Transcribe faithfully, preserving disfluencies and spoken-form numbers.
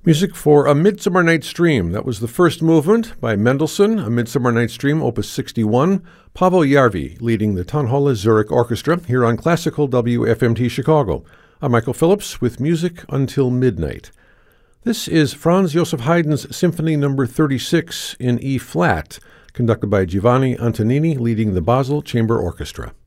Music for A Midsummer Night's Dream. That was the first movement by Mendelssohn, A Midsummer Night's Dream, Opus sixty-one. Paavo Järvi leading the Tonhalle Zurich Orchestra here on Classical W F M T Chicago. I'm Michael Phillips with Music Until Midnight. This is Franz Joseph Haydn's Symphony Number thirty-six in E-flat, conducted by Giovanni Antonini leading the Basel Chamber Orchestra.